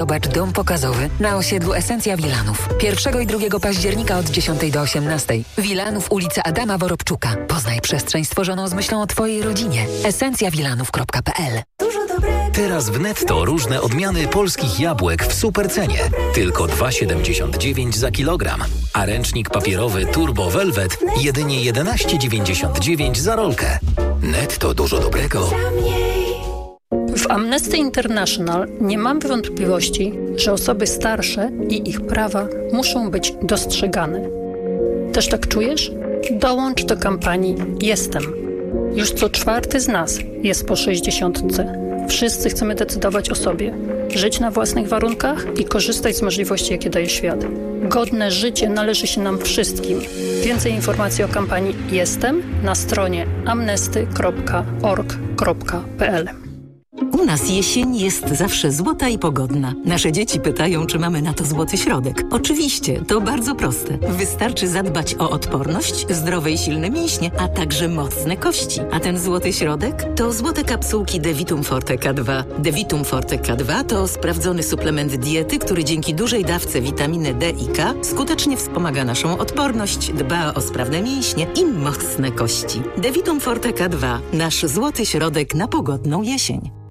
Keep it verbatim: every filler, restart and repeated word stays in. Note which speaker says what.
Speaker 1: Zobacz dom pokazowy na osiedlu Esencja Wilanów. Pierwszego i drugiego października od dziesiątej do osiemnastej. Wilanów, ulica Adama Worobczuka. Poznaj przestrzeń stworzoną z myślą o Twojej rodzinie. esencja wilanów kropka p l.
Speaker 2: Teraz w Netto różne odmiany polskich jabłek w supercenie. Tylko dwa siedemdziesiąt dziewięć za kilogram. A ręcznik papierowy Turbo Velvet jedynie jedenaście dziewięćdziesiąt dziewięć za rolkę. Netto, dużo dobrego.
Speaker 3: W Amnesty International nie mamy wątpliwości, że osoby starsze i ich prawa muszą być dostrzegane. Też tak czujesz? Dołącz do kampanii Jestem. Już co czwarty z nas jest po sześćdziesiątce. Wszyscy chcemy decydować o sobie, żyć na własnych warunkach i korzystać z możliwości, jakie daje świat. Godne życie należy się nam wszystkim. Więcej informacji o kampanii Jestem na stronie amnesty kropka org kropka p l.
Speaker 4: U nas jesień jest zawsze złota i pogodna. Nasze dzieci pytają, czy mamy na to złoty środek. Oczywiście, to bardzo proste. Wystarczy zadbać o odporność, zdrowe i silne mięśnie, a także mocne kości. A ten złoty środek to złote kapsułki Devitum Forte K dwa. Devitum Forte K dwa to sprawdzony suplement diety, który dzięki dużej dawce witaminy D i K skutecznie wspomaga naszą odporność, dba o sprawne mięśnie i mocne kości. Devitum Forte K dwa. Nasz złoty środek na pogodną jesień.